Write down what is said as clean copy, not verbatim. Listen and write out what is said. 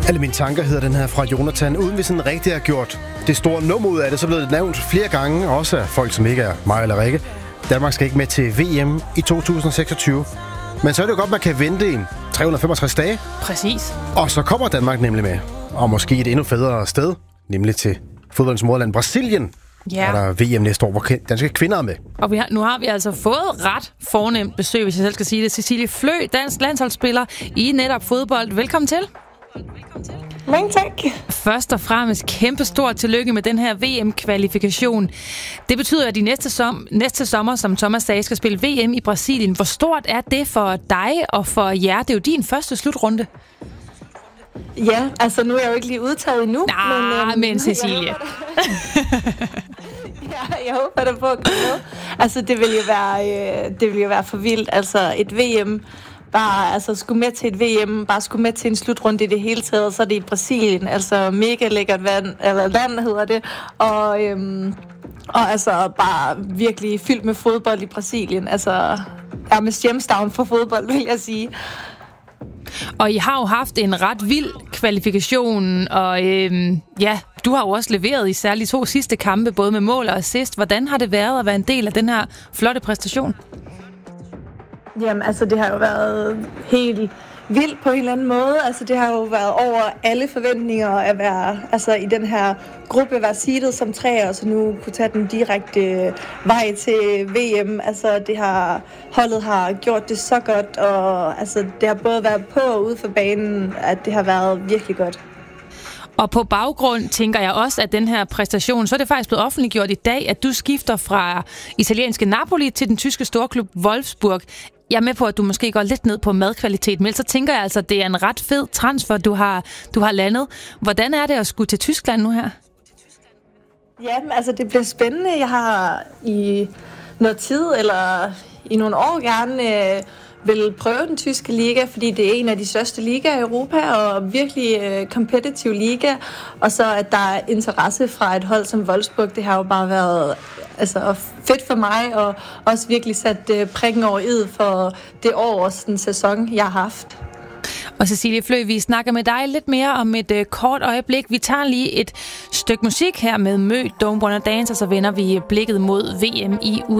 Alle mine tanker hedder den her fra Jonathan, uden vi sådan rigtig har gjort det store nummer ud af det, så blev det nævnt flere gange, også af folk, som ikke er mig eller Rikke. Danmark skal ikke med til VM i 2026. Men så er det jo godt, man kan vente i 365 dage. Præcis. Og så kommer Danmark nemlig med. Og måske et endnu federe sted, nemlig til fodboldens moderland Brasilien. Ja. Er der VM næste år, hvor danske kvinder er med. Og nu har vi altså fået ret fornemt besøg, hvis jeg selv skal sige det. Cecilie Flø, dansk landsholdsspiller i netop fodbold. Velkommen til. Mange tak. Først og fremmest kæmpe stort tillykke med den her VM-kvalifikation. Det betyder, at de næste sommer, som Thomas sagde, skal spille VM i Brasilien. Hvor stort er det for dig og for jer? Det er jo din første slutrunde. Ja, altså nu er jeg jo ikke lige udtaget endnu. Men Cecilie. Jeg håber da på at komme med. Altså det vil jo være for vildt. Altså et VM, bare skulle med til et VM, bare skulle med til en slutrunde i det hele taget, så er det i Brasilien. Altså mega lækkert land hedder det. Og altså bare virkelig fyldt med fodbold i Brasilien. Altså nærmest hjemstavn for fodbold, vil jeg sige. Og I har jo haft en ret vild kvalifikation, og du har jo også leveret i særligt 2 sidste kampe, både med mål og assist. Hvordan har det været at være en del af den her flotte præstation? Jamen, altså det har jo været helt vildt på en eller anden måde. Altså det har jo været over alle forventninger at være i den her gruppe, være seedet som 3, og så nu kunne tage den direkte vej til VM. Altså holdet har gjort det så godt, og altså det har både været på og ude for banen, at det har været virkelig godt. Og på baggrund tænker jeg også, at den her præstation, så er det faktisk blevet offentliggjort i dag, at du skifter fra italienske Napoli til den tyske storklub Wolfsburg. Jeg er med på, at du måske går lidt ned på madkvalitet, men så tænker jeg altså, at det er en ret fed transfer, du har landet. Hvordan er det at skulle til Tyskland nu her? Jamen, altså det bliver spændende. Jeg har i noget tid, eller i nogle år gerne vil prøve den tyske liga, fordi det er en af de største ligaer i Europa, og virkelig competitive liga. Og så at der er interesse fra et hold som Wolfsburg, det har jo bare været fedt for mig, og også virkelig sat prikken over i'et for det år og den sæson, jeg har haft. Og Cecilie Flø, vi snakker med dig lidt mere om et kort øjeblik. Vi tager lige et stykke musik her med Mø, Don't Wanna Dance, og så vender vi blikket mod VM i USA.